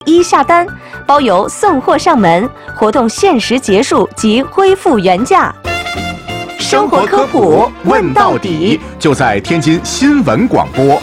一下单包邮送货上门，活动限时结束即恢复原价。生活科普问到底， 就在天津新闻广播。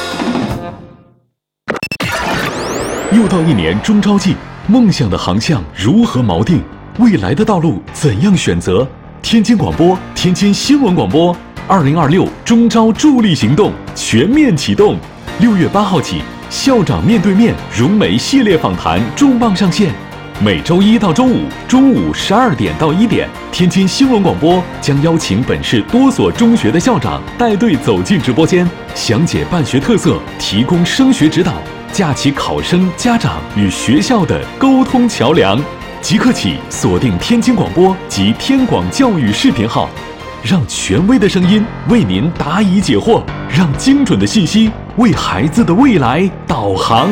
又到一年中招季，梦想的航向如何锚定？未来的道路怎样选择？天津广播，天津新闻广播，2026中招助力行动全面启动。6月8号起，校长面对面融媒系列访谈重磅上线。每周一到周五中午12点到1点，天津新闻广播将邀请本市多所中学的校长带队走进直播间，详解办学特色，提供升学指导，架起考生、家长与学校的沟通桥梁。即刻起锁定天津广播及天广教育视频号，让权威的声音为您答疑解惑，让精准的信息为孩子的未来导航。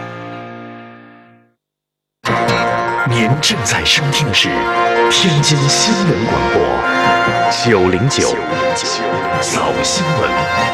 您正在收听的是天津新闻广播909早新闻。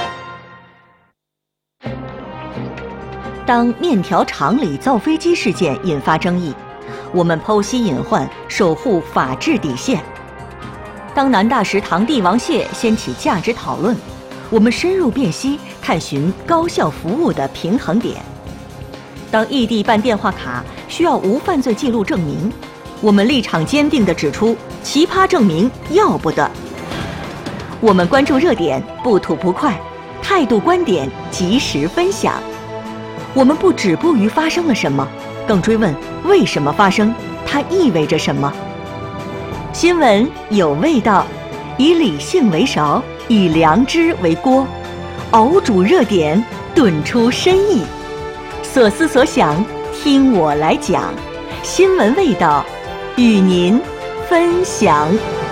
当面条厂里造飞机事件引发争议，我们剖析隐患，守护法治底线。当南大食堂帝王蟹掀起价值讨论，我们深入辨析，探寻高效服务的平衡点。当异地办电话卡需要无犯罪记录证明，我们立场坚定地指出，奇葩证明要不得。我们关注热点，不吐不快，态度观点及时分享。我们不止步于发生了什么，更追问为什么发生，它意味着什么。新闻有味道，以理性为勺，以良知为锅，熬煮热点，炖出深意。所思所想，听我来讲。新闻味道，与您分享。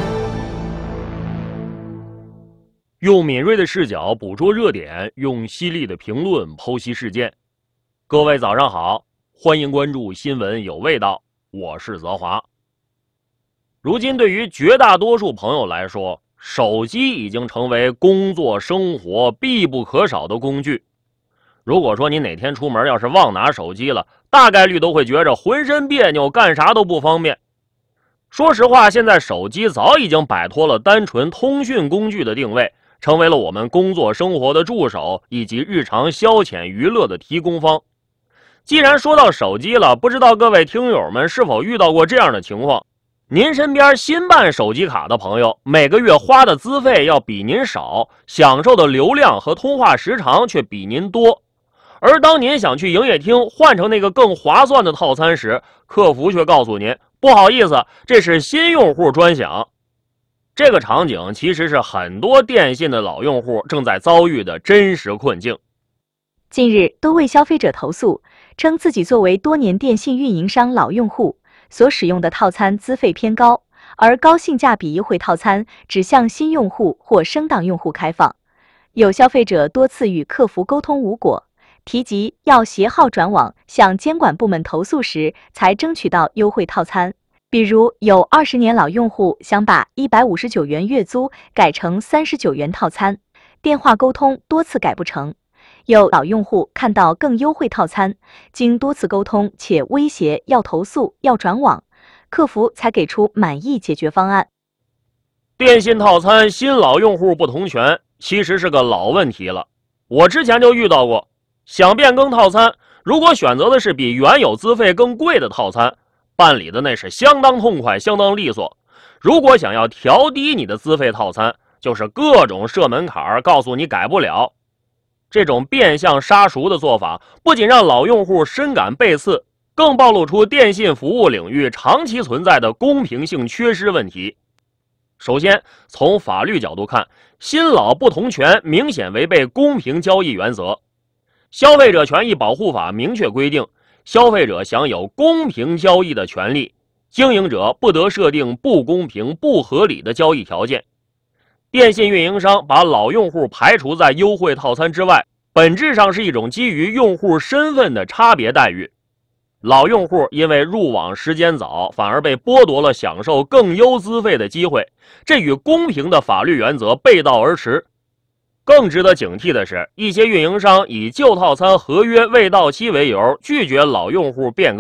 用敏锐的视角捕捉热点，用犀利的评论剖析事件。各位早上好，欢迎关注新闻有味道，我是泽华。如今对于绝大多数朋友来说，手机已经成为工作生活必不可少的工具。如果说你哪天出门要是忘拿手机了，大概率都会觉着浑身别扭，干啥都不方便。说实话，现在手机早已经摆脱了单纯通讯工具的定位，成为了我们工作生活的助手以及日常消遣娱乐的提供方。既然说到手机了，不知道各位听友们是否遇到过这样的情况，您身边新办手机卡的朋友，每个月花的资费要比您少，享受的流量和通话时长却比您多。而当您想去营业厅换成那个更划算的套餐时，客服却告诉您，不好意思，这是新用户专享。这个场景其实是很多电信的老用户正在遭遇的真实困境。 近日，多位消费者投诉，称自己作为多年电信运营商老用户，所使用的套餐资费偏高，而高性价比优惠套餐只向新用户或升档用户开放。有消费者多次与客服沟通无果，提及要携号转网向监管部门投诉时才争取到优惠套餐。比如有20年老用户想把159元月租改成39元套餐，电话沟通多次改不成。有老用户看到更优惠套餐，经多次沟通且威胁要投诉要转网，客服才给出满意解决方案。 电信套餐新老用户不同权其实是个老问题了，我之前就遇到过。想变更套餐，如果选择的是比原有资费更贵的套餐，办理的那是相当痛快，相当利索。如果想要调低你的资费套餐，就是各种设门槛，告诉你改不了。这种变相杀熟的做法，不仅让老用户深感背刺，更暴露出电信服务领域长期存在的公平性缺失问题。首先，从法律角度看，新老不同权明显违背公平交易原则。消费者权益保护法明确规定，消费者享有公平交易的权利，经营者不得设定不公平、不合理的交易条件。电信运营商把老用户排除在优惠套餐之外，本质上是一种基于用户身份的差别待遇。老用户因为入网时间早，反而被剥夺了享受更优资费的机会，这与公平的法律原则背道而驰。 更值得警惕的是，一些运营商以旧套餐合约未到期为由，拒绝老用户变更